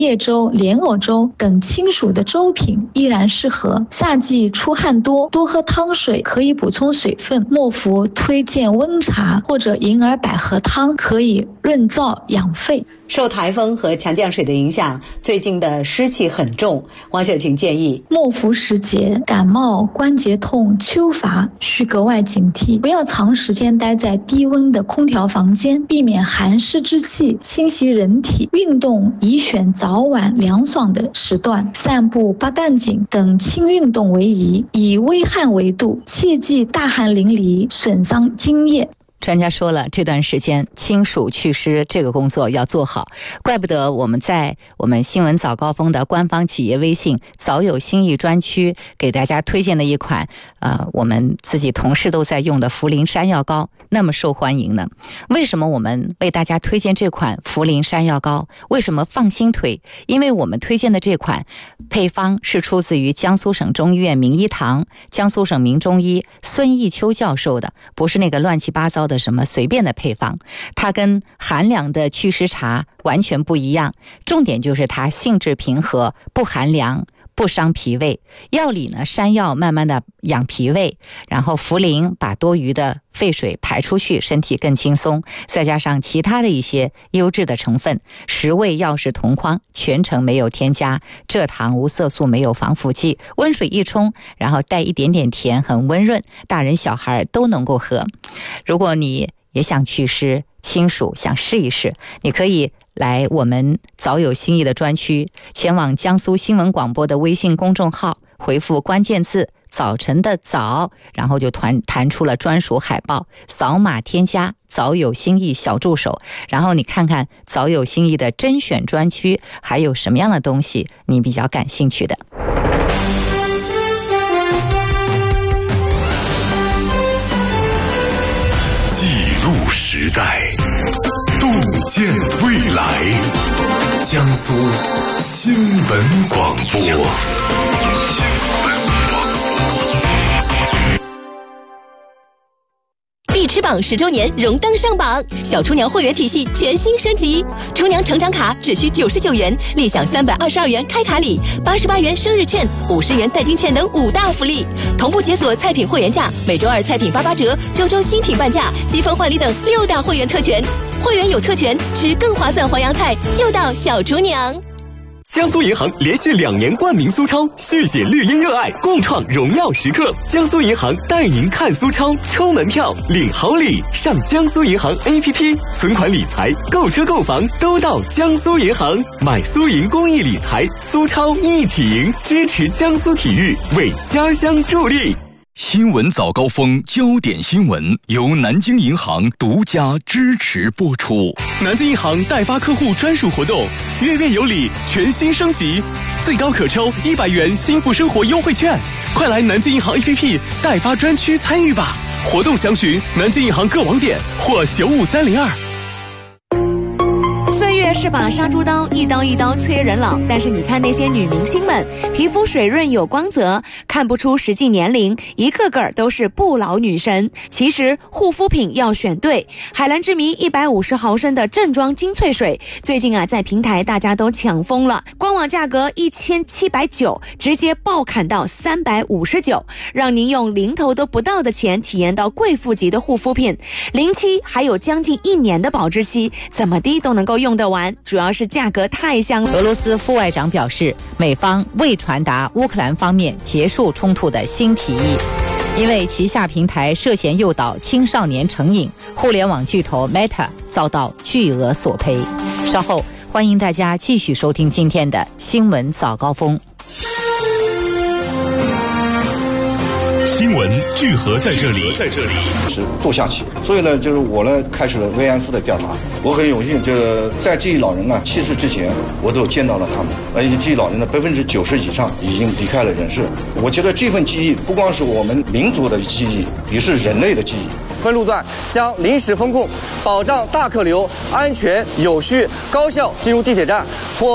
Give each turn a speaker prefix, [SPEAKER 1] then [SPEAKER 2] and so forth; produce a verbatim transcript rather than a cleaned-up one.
[SPEAKER 1] 叶粥、莲藕粥等清暑的粥品依然适合。夏季出汗多，多喝汤水可以补充水分。末服推荐温茶或者银耳百合汤，可以润燥养肺。
[SPEAKER 2] 受台风和强降水的影响，最近的湿气很重。王秀琴建议，
[SPEAKER 1] 末伏时节，感冒、关节痛、秋乏需格外警惕，不要长时间待在低温的空调房间，避免寒湿之气侵袭人体。运动宜选早晚凉爽的时段，散步、八段锦等轻运动为宜，以微汗为度，切忌大汗淋漓，损伤津液。
[SPEAKER 3] 专家说了，这段时间清暑祛湿这个工作要做好，怪不得我们在我们新闻早高峰的官方企业微信早有新意专区给大家推荐的一款呃，我们自己同事都在用的茯苓山药膏那么受欢迎呢？为什么我们为大家推荐这款茯苓山药膏？为什么放心推？因为我们推荐的这款配方是出自于江苏省中医院名医堂江苏省名中医孙义秋教授的，不是那个乱七八糟的的什么随便的配方，它跟寒凉的祛湿茶完全不一样，重点就是它性质平和，不寒凉，不伤脾胃。药理呢，山药慢慢的养脾胃，然后茯苓把多余的废水排出去，身体更轻松，再加上其他的一些优质的成分，十味药食同框，全程没有添加蔗糖，无色素，没有防腐剂，温水一冲，然后带一点点甜，很温润，大人小孩都能够喝。如果你也想祛湿清暑，想试一试，你可以来我们早有新意的专区，前往江苏新闻广播的微信公众号，回复关键字早晨的早，然后就弹弹出了专属海报，扫码添加早有新意小助手，然后你看看早有新意的甄选专区还有什么样的东西你比较感兴趣的。
[SPEAKER 4] 记录时代，洞见未来，江苏新闻广播。
[SPEAKER 5] 必吃榜十周年荣登上榜，小厨娘会员体系全新升级，厨娘成长卡只需九十九元，立享三百二十二元开卡礼、八十八元生日券、五十元代金券等五大福利，同步解锁菜品会员价，每周二菜品八八折，周周新品半价，积分换礼等六大会员特权。会员有特权，吃更划算淮扬菜就到小厨娘。
[SPEAKER 6] 江苏银行连续两年冠名苏超，续写绿茵热爱，共创荣耀时刻。江苏银行带您看苏超，抽门票，领好礼。上江苏银行 A P P， 存款理财、购车购房都到江苏银行。买苏银公益理财，苏超一起赢，支持江苏体育，为家乡助力。
[SPEAKER 4] 新闻早高峰焦点新闻由南京银行独家支持播出。
[SPEAKER 6] 南京银行代发客户专属活动，月月有礼全新升级，最高可抽一百元幸福生活优惠券，快来南京银行 A P P 代发专区参与吧！活动详询南京银行各网点或九五三零二。
[SPEAKER 7] 岁月是把杀猪刀，一刀一刀催人老。但是你看那些女明星们，皮肤水润有光泽，看不出实际年龄，一个个都是不老女神。其实护肤品要选对，海蓝之谜一百五十毫升的正装精粹水，最近啊在平台大家都抢疯了，官网价格一千七百九十，直接暴砍到三百五十九，让您用零头都不到的钱体验到贵妇级的护肤品，零期还有将近一年的保质期，怎么低都能够用得完，主要是价格太香。
[SPEAKER 3] 俄罗斯副外长表示，美方未传达乌克兰方面结束冲突的新提议，因为旗下平台涉嫌诱导青少年成瘾，互联网巨头 Meta 遭到巨额索赔。稍后欢迎大家继续收听今天的新闻早高峰。
[SPEAKER 8] 新闻聚合在这里，在这里
[SPEAKER 9] 是做下去。所以呢，就是我呢开始了慰安妇的调查。我很有幸，就是在这一老人啊去世之前，我都见到了他们，而且这一老人的百分之九十以上已经离开了人世。我觉得这份记忆不光是我们民族的记忆，也是人类的记忆。
[SPEAKER 10] 分路段将临时封控，保障大客流安全、有序、高效进入地铁站或